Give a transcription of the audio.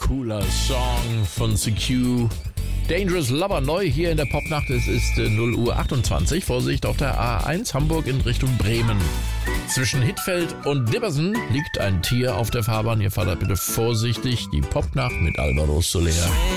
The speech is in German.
cooler Song von CQ. Dangerous Lover neu hier in der Popnacht. Es ist 0:28 Uhr. Vorsicht auf der A1 Hamburg in Richtung Bremen. Zwischen Hittfeld und Dibbersen liegt ein Tier auf der Fahrbahn. Ihr fahrt bitte vorsichtig. Die Popnacht mit Alvaro Soler.